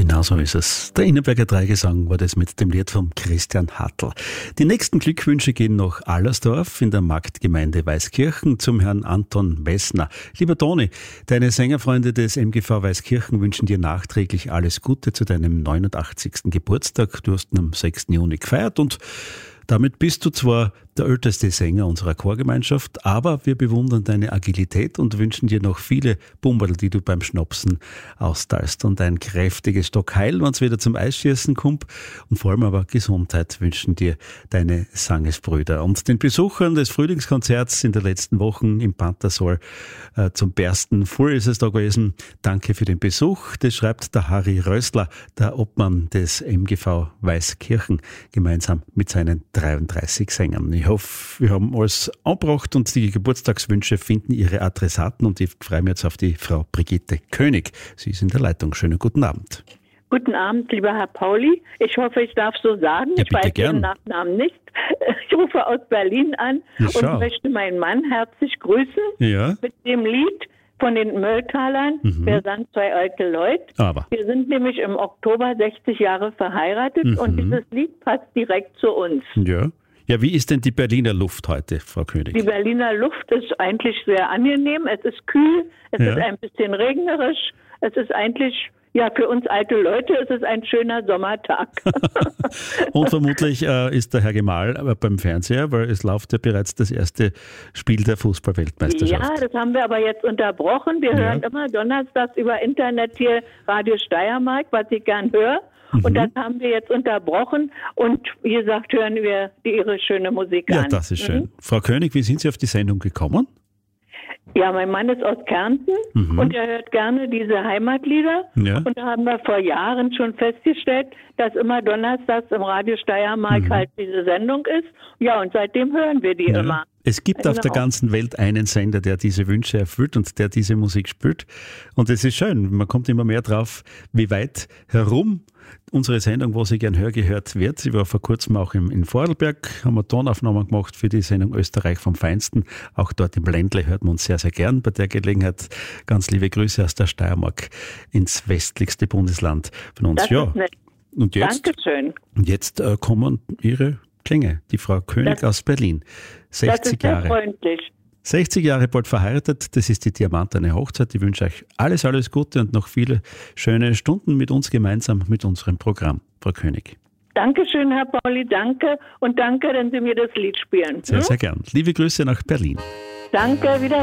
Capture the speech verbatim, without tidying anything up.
Genau so ist es. Der Innerberger Dreigesang war das mit dem Lied von Christian Hartl. Die nächsten Glückwünsche gehen nach Allersdorf in der Marktgemeinde Weißkirchen zum Herrn Anton Wessner. Lieber Toni, deine Sängerfreunde des M G V Weißkirchen wünschen dir nachträglich alles Gute zu deinem neunundachtzigsten Geburtstag. Du hast ihn am sechsten Juni gefeiert und damit bist du zwar der älteste Sänger unserer Chorgemeinschaft, aber wir bewundern deine Agilität und wünschen dir noch viele Bummerl, die du beim Schnapsen austeilst und ein kräftiges Stock Heil, wenn es wieder zum Eisschießen kommt, und vor allem aber Gesundheit wünschen dir deine Sangesbrüder. Und den Besuchern des Frühlingskonzerts in den letzten Wochen im Panthersaal äh, zum Bersten voll ist es da gewesen. Danke für den Besuch. Das schreibt der Harry Rössler, der Obmann des M G V Weißkirchen, gemeinsam mit seinen dreiunddreißig Sängern. Ich hoffe, wir haben alles angebracht und die Geburtstagswünsche finden ihre Adressaten, und ich freue mich jetzt auf die Frau Brigitte König. Sie ist in der Leitung. Schönen guten Abend. Guten Abend, lieber Herr Pauli. Ich hoffe, ich darf so sagen. Ja, ich weiß gern. Ihren Nachnamen nicht. Ich rufe aus Berlin an Ja, und schau. möchte meinen Mann herzlich grüßen Ja. mit dem Lied von den Mölltalern. Mhm. Wir sind zwei alte Leute. Aber. Wir sind nämlich im Oktober sechzig Jahre verheiratet Mhm. und dieses Lied passt direkt zu uns. Ja. Ja, wie ist denn die Berliner Luft heute, Frau König? Die Berliner Luft ist eigentlich sehr angenehm. Es ist kühl, es Ja. ist ein bisschen regnerisch. Es ist eigentlich, ja, für uns alte Leute ist es ein schöner Sommertag. Und vermutlich äh, ist der Herr Gemahl äh, beim Fernseher, weil es läuft ja bereits das erste Spiel der Fußball-Weltmeisterschaft. Ja, das haben wir aber jetzt unterbrochen. Wir Ja. hören immer donnerstags über Internet hier Radio Steiermark, was ich gern höre. Und Mhm. das haben wir jetzt unterbrochen. Und wie gesagt, hören wir die, ihre schöne Musik Ja, an. das ist schön. Mhm. Frau König, wie sind Sie auf die Sendung gekommen? Ja, mein Mann ist aus Kärnten Mhm. und er hört gerne diese Heimatlieder. Ja. Und da haben wir vor Jahren schon festgestellt, dass immer donnerstags im Radio Steiermark Mhm. halt diese Sendung ist. Ja, und seitdem hören wir die Ja. immer. Es gibt auf der Genau. ganzen Welt einen Sender, der diese Wünsche erfüllt und der diese Musik spielt. Und es ist schön, man kommt immer mehr drauf, wie weit herum unsere Sendung, wo sie gern höher gehört wird. Sie war vor kurzem auch im, in Vorarlberg, haben wir Tonaufnahmen gemacht für die Sendung Österreich vom Feinsten. Auch dort im Ländle hört man uns sehr, sehr gern. Bei der Gelegenheit ganz liebe Grüße aus der Steiermark ins westlichste Bundesland von uns. Das ja. ist nett. Und jetzt, Dankeschön. und jetzt äh, kommen Ihre Klänge, die Frau König Das- aus Berlin. Das sechzig ist sehr Jahre. freundlich. sechzig Jahre bald verheiratet, das ist die Diamantene Hochzeit. Ich wünsche euch alles, alles Gute und noch viele schöne Stunden mit uns gemeinsam mit unserem Programm, Frau König. Dankeschön, Herr Pauli, danke. Und danke, dass Sie mir das Lied spielen. Sehr, Hm? sehr gern. Liebe Grüße nach Berlin. Danke, wieder.